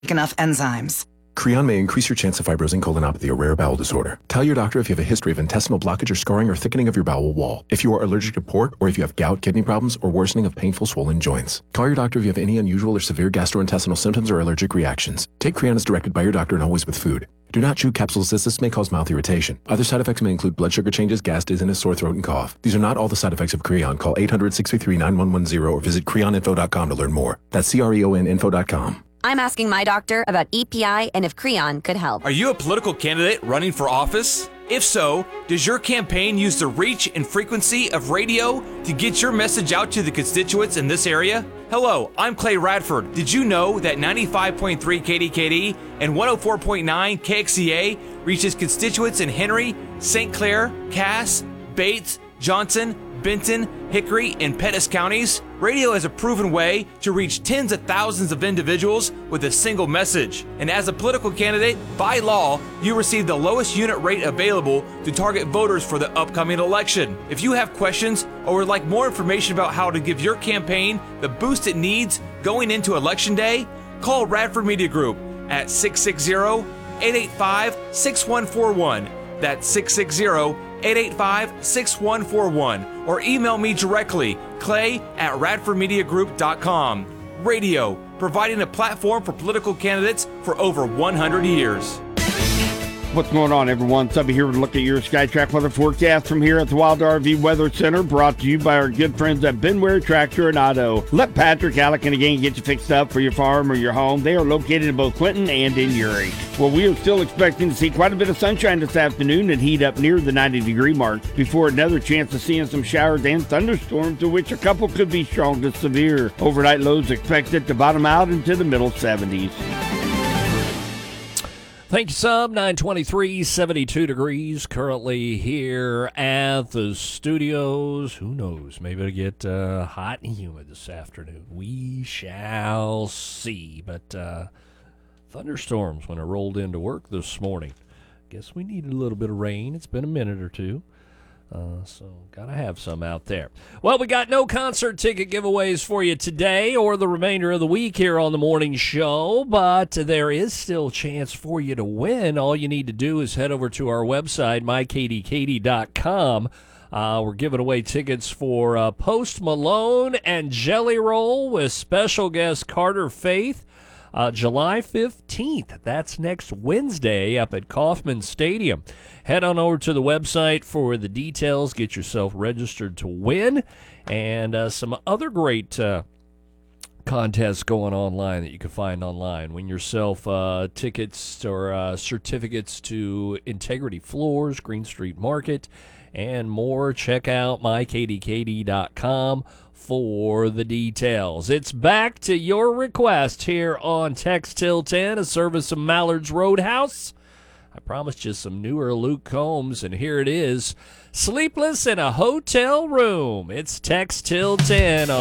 enough enzymes. Creon may increase your chance of fibrosing colonopathy, a rare bowel disorder. Tell your doctor if you have a history of intestinal blockage or scarring or thickening of your bowel wall, if you are allergic to pork, or if you have gout, kidney problems, or worsening of painful swollen joints. Call your doctor if you have any unusual or severe gastrointestinal symptoms or allergic reactions. Take Creon as directed by your doctor and always with food. Do not chew capsules as this may cause mouth irritation. Other side effects may include blood sugar changes, gas, dizziness, sore throat, and cough. These are not all the side effects of Creon. Call 800-633-9110 or visit creoninfo.com to learn more. That's CREONinfo.com. I'm asking my doctor about EPI and if Creon could help. Are you a political candidate running for office? If so, does your campaign use the reach and frequency of radio to get your message out to the constituents in this area? Hello, I'm Clay Radford. Did you know that 95.3 KDKD and 104.9 KXCA reaches constituents in Henry, St. Clair, Cass, Bates, Johnson, Benton, Hickory, and Pettis counties? Radio is a proven way to reach tens of thousands of individuals with a single message. And as a political candidate, by law, you receive the lowest unit rate available to target voters for the upcoming election. If you have questions or would like more information about how to give your campaign the boost it needs going into Election Day, call Radford Media Group at 660-885-6141. That's 660-885-6141. Or email me directly, clay@radfordmediagroup.com. Radio, providing a platform for political candidates for over 100 years. What's going on, everyone? Subby here to look at your SkyTrack weather forecast from here at the Wild RV Weather Center, brought to you by our good friends at Benware Tractor and Auto. Let Patrick, Alec, and again get you fixed up for your farm or your home. They are located in both Clinton and in Uri. Well, we are still expecting to see quite a bit of sunshine this afternoon and heat up near the 90-degree mark before another chance of seeing some showers and thunderstorms, of which a couple could be strong to severe. Overnight lows expected to bottom out into the middle 70s. Thank you, Sub. 923, 72 degrees currently here at the studios. Who knows? Maybe it'll get hot and humid this afternoon. We shall see. But thunderstorms when I rolled into work this morning. Guess we needed a little bit of rain. It's been a minute or two. So got to have some out there. Well, we got no concert ticket giveaways for you today or the remainder of the week here on the morning show, but there is still a chance for you to win. All you need to do is head over to our website, mykdkd.com. We're giving away tickets for Post Malone and Jelly Roll with special guest Carter Faith. July 15th. That's next Wednesday up at Kauffman Stadium. Head on over to the website for the details. Get yourself registered to win. And some other great contests going online that you can find online. Win yourself tickets or certificates to Integrity Floors, Green Street Market, and more. Check out mykdkd.com for the details. It's back to your request here on Text Till 10, a service of Mallard's Roadhouse. I promised you some newer Luke Combs, and here it is. Sleepless in a Hotel Room. It's Text Till 10 on